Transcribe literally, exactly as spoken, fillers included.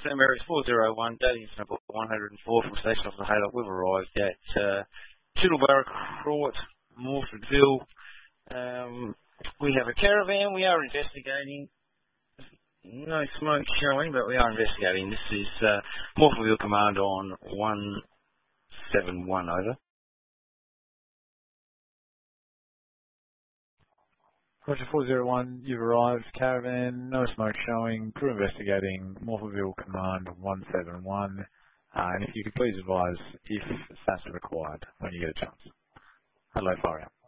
Sam Merritt four zero one, dating number one hundred four from Station Officer Haylock. We've arrived at uh, Chiddlebarra Court, Morfordville. Um, we have a caravan. We are investigating. No smoke showing, but we are investigating. This is uh, Morfordville Command on one seven one, over. Roger four zero one, you've arrived. Caravan, no smoke showing. Crew investigating. Morphettville Command one seven one. Uh, and if you could please advise if S A S are required when you get a chance. Hello, fire out.